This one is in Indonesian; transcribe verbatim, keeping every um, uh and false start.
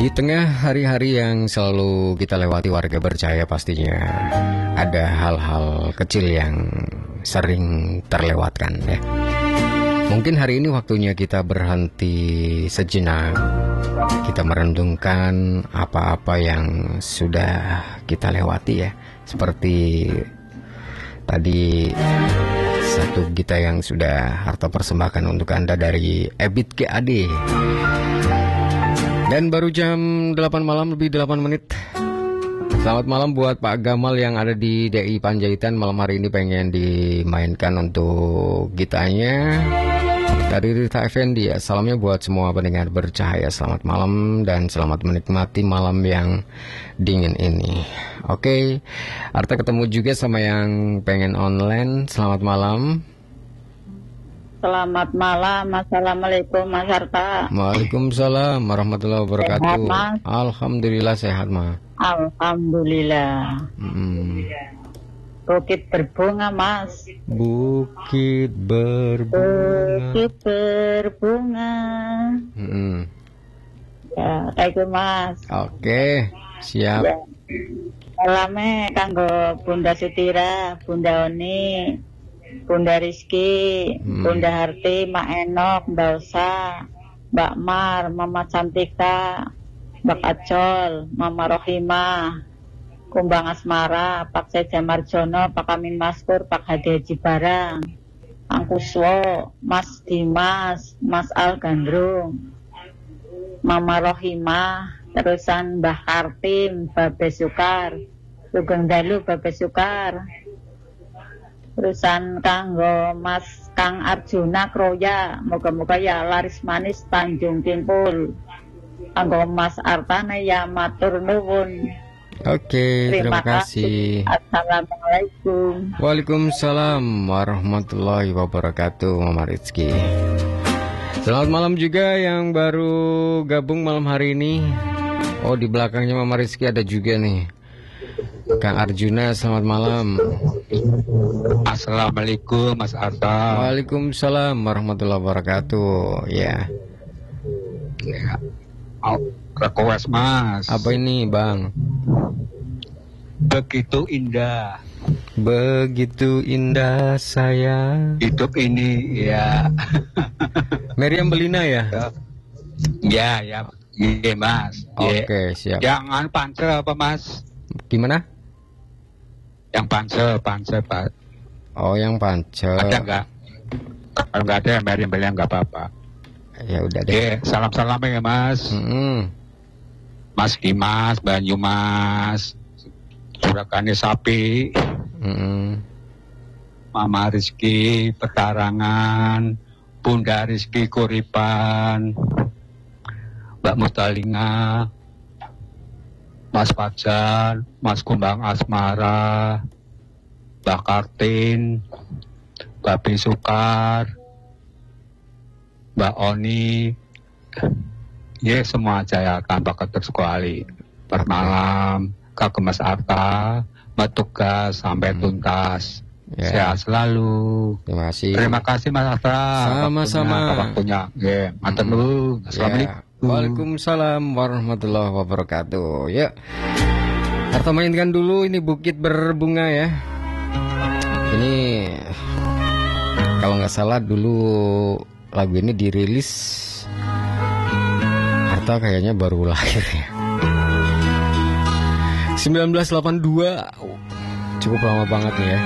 Di tengah hari-hari yang selalu kita lewati warga bercahaya, pastinya ada hal-hal kecil yang sering terlewatkan ya. Mungkin hari ini waktunya kita berhenti sejenak. Kita merenungkan apa-apa yang sudah kita lewati ya. Seperti tadi satu gita yang sudah Harto persembahkan untuk Anda dari Ebit G A D. Dan baru jam delapan malam lebih delapan menit. Selamat malam buat Pak Gamal yang ada di D I Panjaitan. Malam hari ini pengen dimainkan untuk gitanya dari Rita Effendi ya. Salamnya buat semua pendengar bercahaya. Selamat malam dan selamat menikmati malam yang dingin ini. Oke, Arta ketemu juga sama yang pengen online. Selamat malam. Selamat malam, assalamualaikum Mas Harta. Waalaikumsalam warahmatullahi wabarakatuh. Sehat, Mas? Alhamdulillah sehat, Ma. Alhamdulillah. Hmm. Bukit berbunga, Mas. Bukit berbunga. Bukit berbunga. Hmm. Ya, kayak gitu, Mas. Oke, siap. Ya. Salame kanggo Bunda Sutira, Bunda Oni, Bunda Rizky, Hmm. Bunda Harti, Mak Enok, Mbak Osa, Mbak Mar, Mama Cantika, Mbak Acol, Mama Rohimah, Kumbang Asmara, Pak Seja Marjono, Pak Amin Maskur, Pak Hadi Haji Barang, Ang Kuswo, Mas Dimas, Mas Al Gandrung, Mama Rohimah, terusan Mbah Kartim, Babe Sukar, Sugeng Dalu, Babe Sukar, terusan kanggo Mas Kang Arjuna Kroya, moga-moga ya laris manis Tanjung Kimpul. Kanggo Mas Artane ya matur nuwun. Oke, terima, terima kasih. Assalamualaikum. Waalaikumsalam warahmatullahi wabarakatuh, Mama Rizky. Selamat malam juga yang baru gabung malam hari ini. Oh, di belakangnya Mama Rizky ada juga nih Kang Arjuna, selamat malam. Assalamualaikum Mas Arta. Waalaikumsalam warahmatullahi wabarakatuh. Ya. Ya. Oh, request Mas. Apa ini, Bang? Begitu indah. Begitu indah saya. Hidup ini ya. Meriam Belina ya? Ya, ya. Iya, Mas. Oke, okay, ya. siap. Jangan pansel apa, Mas? Gimana? Yang pansel, pansel, Pak. Oh, yang pancel. Ada enggak? Kalau enggak ada, Meriam Belina enggak apa-apa. Ya udah deh. Ya, salam-salam ya, Mas. Mm-hmm. Mas Dimas, Banyumas, Surakane Sapi, mm-hmm. Mama Rizky Petarangan, Bunda Rizky Kuripan, Mbak Mustalinga, Mas Fajar, Mas Kumbang Asmara, Mbak Kartin, Babi Sukar, Mbak Oni, ya semua aja ya kan bakat sekali. Bermalam, kagum Mas Arta, bertugas sampai tuntas. Yeah. Sehat selalu. Terima kasih. Terima kasih Mas Arta. Sama-sama. Waktunya, ya, mantan hmm. dulu. Assalamualaikum. Yeah. Waalaikumsalam warahmatullahi wabarakatuh. Ya, Arta mainkan dulu ini Bukit Berbunga ya. Ini kalau nggak salah dulu lagu ini dirilis Harta kayaknya baru lahir ya. seribu sembilan ratus delapan puluh dua. Cukup lama banget nih ya.